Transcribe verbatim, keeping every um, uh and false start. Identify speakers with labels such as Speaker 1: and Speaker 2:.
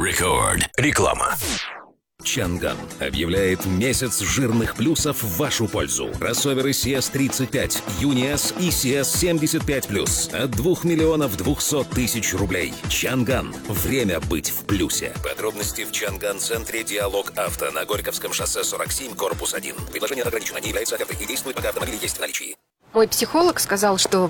Speaker 1: Рекорд. Реклама.
Speaker 2: Чанган объявляет месяц жирных плюсов в вашу пользу. Кроссоверы си эс тридцать пять, Юни С и си эс семьдесят пять плюс от двух миллионов двухсот тысяч рублей. Чанган. Время быть в плюсе. Подробности в Чанган-центре «Диалог Авто» на Горьковском шоссе сорок семь, корпус один. Предложение ограничено, не является офертой и действует, пока автомобиль есть в наличии.
Speaker 3: Мой психолог сказал, что